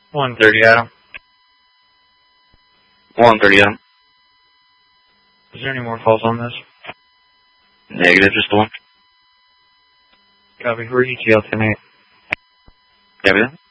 130, Adam. 130, Adam. Is there any more calls on this? Negative, just the one. Copy. We're ETL tonight. Copy that.